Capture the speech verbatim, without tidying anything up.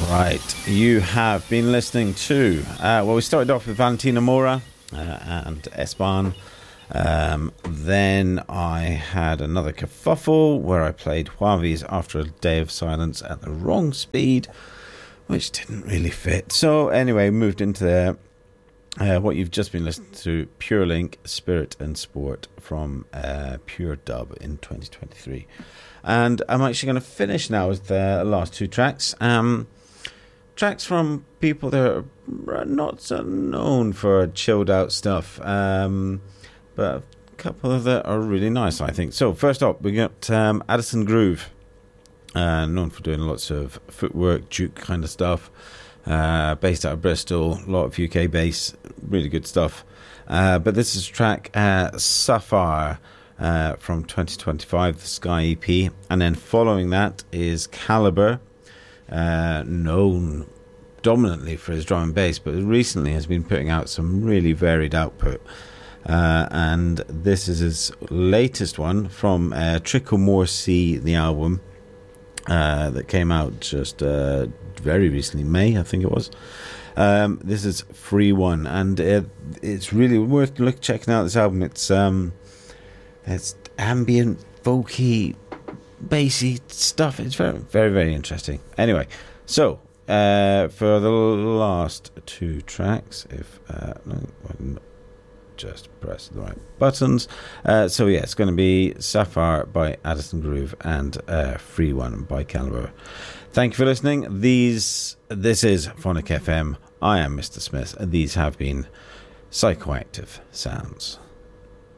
Right, you have been listening to, uh, well, we started off with Valentina Mora uh, and Espan. Um, then I had another kerfuffle where I played Huavis After a Day of Silence at the wrong speed, which didn't really fit. So anyway, moved into there. Uh, what you've just been listening to, Pure Link, Spirit and Sport from uh, Pure Dub in twenty twenty-three. And I'm actually going to finish now with the last two tracks. Um, tracks from people that are not so known for chilled out stuff. Um, but a couple of that are really nice, I think. So first up, we got um, Addison Groove, uh, known for doing lots of footwork, juke kind of stuff. Uh, based out of Bristol, a lot of U K bass, really good stuff. Uh, but this is a track, uh, Sapphire, uh, from twenty twenty-five, the Sky E P. And then following that is Caliber, uh, known dominantly for his drum and bass, but recently has been putting out some really varied output. Uh, and this is his latest one from uh, Trickle More C, the album, uh, that came out just uh, very recently, May, I think it was. Um, this is Free One, and uh, it's really worth look checking out this album. It's um, it's ambient, folky, bassy stuff. It's very, very, very interesting. Anyway, so uh, for the last two tracks, if uh, no, just press the right buttons. Uh, so yeah, it's going to be Sapphire by Addison Groove and uh, Free One by Caliber. Thank you for listening. These, this is Phonic F M. I am Mister Smith, and these have been Psychoactive Sounds.